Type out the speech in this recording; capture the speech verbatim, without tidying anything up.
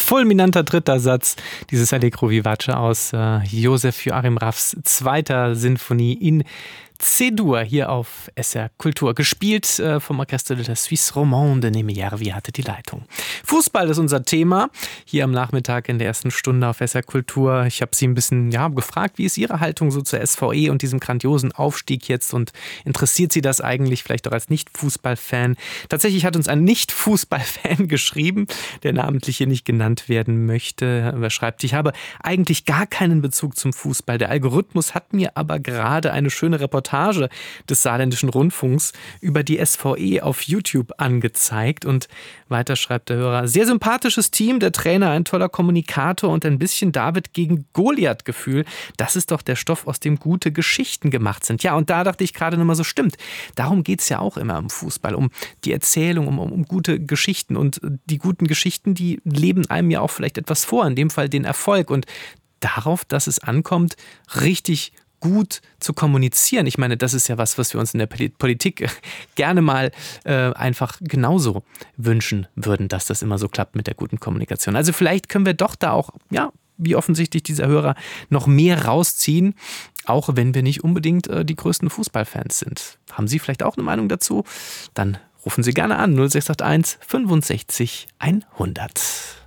fulminanter dritter Satz dieses Allegro vivace aus äh, Josef Joachim Raffs zweiter Sinfonie in C-Dur hier auf S R Kultur. Gespielt äh, vom Orchestre de la Suisse Romande. Neme Järvi hatte die Leitung. Fußball ist unser Thema. Hier am Nachmittag in der ersten Stunde auf S R Kultur. Ich habe Sie ein bisschen ja, gefragt, wie ist Ihre Haltung so zur S V E und diesem grandiosen Aufstieg jetzt und interessiert Sie das eigentlich vielleicht auch als Nicht-Fußball-Fan? Tatsächlich hat uns ein Nicht-Fußball-Fan geschrieben, der namentlich hier nicht genannt werden möchte. Er schreibt, ich habe eigentlich gar keinen Bezug zum Fußball. Der Algorithmus hat mir aber gerade eine schöne Reportage des Saarländischen Rundfunks über die S V E auf YouTube angezeigt. Und weiter schreibt der Hörer, sehr sympathisches Team, der Trainer ein toller Kommunikator und ein bisschen David gegen Goliath-Gefühl. Das ist doch der Stoff, aus dem gute Geschichten gemacht sind. Ja, und da dachte ich gerade nochmal so, stimmt. Darum geht es ja auch immer im Fußball, um die Erzählung, um, um, um gute Geschichten. Und die guten Geschichten, die leben einem ja auch vielleicht etwas vor, in dem Fall den Erfolg. Und darauf, dass es ankommt, richtig gut zu kommunizieren. Ich meine, das ist ja was, was wir uns in der Politik gerne mal äh, einfach genauso wünschen würden, dass das immer so klappt mit der guten Kommunikation. Also vielleicht können wir doch da auch, ja, wie offensichtlich dieser Hörer, noch mehr rausziehen, auch wenn wir nicht unbedingt äh, die größten Fußballfans sind. Haben Sie vielleicht auch eine Meinung dazu? Dann rufen Sie gerne an null sechs acht eins fünfundsechzig hundert.